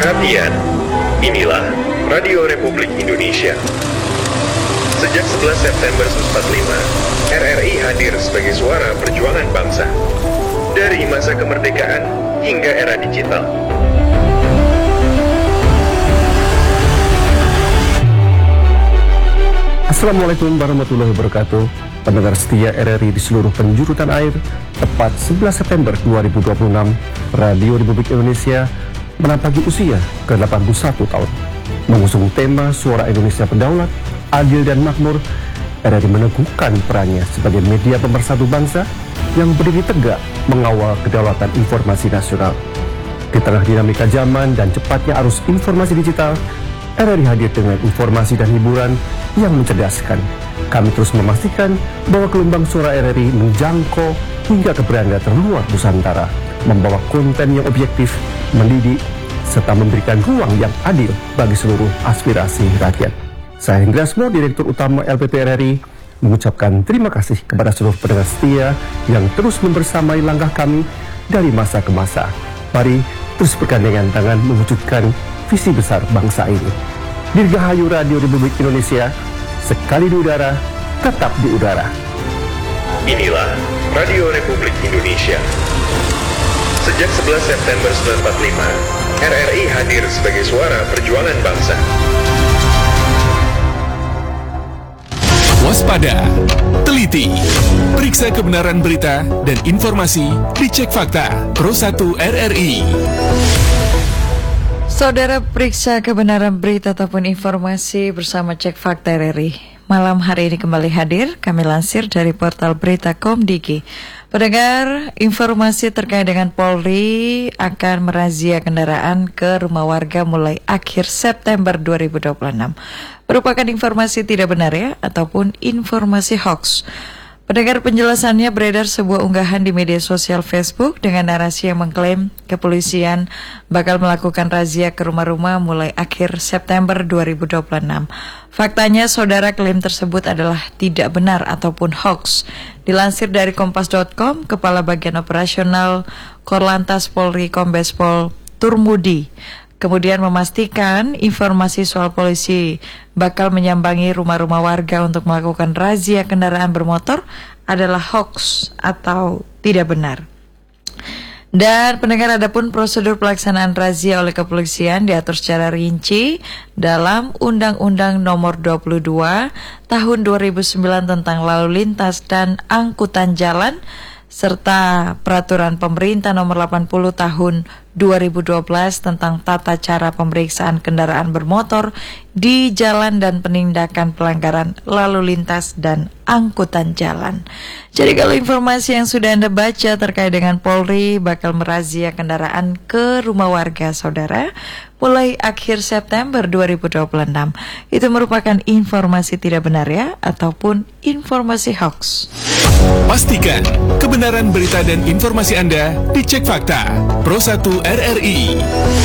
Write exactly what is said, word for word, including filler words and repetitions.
Perhatian, inilah Radio Republik Indonesia. Sejak sebelas September seribu sembilan ratus empat puluh lima, R R I hadir sebagai suara perjuangan bangsa. Dari masa kemerdekaan hingga era digital. Assalamualaikum warahmatullahi wabarakatuh. Pendengar setia R R I di seluruh penjuru tanah air, tepat sebelas September dua ribu dua puluh enam, Radio Republik Indonesia menapaki usia ke delapan puluh satu tahun. Mengusung tema Suara Indonesia Berdaulat, Adil dan Makmur, R R I meneguhkan perannya sebagai media pemersatu bangsa yang berdiri tegak mengawal kedaulatan informasi nasional. Di tengah dinamika zaman dan cepatnya arus informasi digital, R R I hadir dengan informasi dan hiburan yang mencerdaskan. Kami terus memastikan bahwa gelombang suara R R I menjangkau hingga ke beranda terluar Nusantara, membawa konten yang objektif, mendidik, serta memberikan ruang yang adil bagi seluruh aspirasi rakyat. Saya Hendra Asmo, Direktur Utama L P P R R I, mengucapkan terima kasih kepada seluruh pendengar setia yang terus membersamai langkah kami dari masa ke masa. Mari terus bergandengan tangan mewujudkan visi besar bangsa ini. Dirgahayu Radio Republik Indonesia, sekali di udara, tetap di udara. Inilah Radio Republik Indonesia. Sejak sebelas September seribu sembilan ratus empat puluh lima, R R I hadir sebagai suara perjuangan bangsa. Waspada, teliti, periksa kebenaran berita dan informasi, dicek fakta. Pro satu R R I. Saudara, periksa kebenaran berita ataupun informasi bersama Cek Fakta R R I. Malam hari ini kembali hadir, kami lansir dari portal berita Komdigi. Pendengar, informasi terkait dengan Polri akan merazia kendaraan ke rumah warga mulai akhir September dua ribu dua puluh enam. Merupakan informasi tidak benar ya, ataupun informasi hoax. Pendengar, penjelasannya beredar sebuah unggahan di media sosial Facebook dengan narasi yang mengklaim kepolisian bakal melakukan razia ke rumah-rumah mulai akhir September dua ribu dua puluh enam. Faktanya, saudara, klaim tersebut adalah tidak benar ataupun hoax. Dilansir dari kompas dot com, Kepala Bagian Operasional Korlantas Polri Kombes Pol Turmudi kemudian memastikan informasi soal polisi bakal menyambangi rumah-rumah warga untuk melakukan razia kendaraan bermotor adalah hoax atau tidak benar. Dan pendengar, adapun prosedur pelaksanaan razia oleh kepolisian diatur secara rinci dalam Undang-Undang Nomor dua puluh dua Tahun dua ribu sembilan tentang Lalu Lintas dan Angkutan Jalan serta Peraturan Pemerintah Nomor delapan puluh Tahun dua ribu dua belas tentang tata cara pemeriksaan kendaraan bermotor di jalan dan penindakan pelanggaran lalu lintas dan angkutan jalan. Jadi kalau informasi yang sudah Anda baca terkait dengan Polri bakal merazia kendaraan ke rumah warga saudara mulai akhir September dua ribu dua puluh enam, itu merupakan informasi tidak benar ya, ataupun informasi hoax. Pastikan kebenaran berita dan informasi Anda dicek fakta. Pro satu R R I.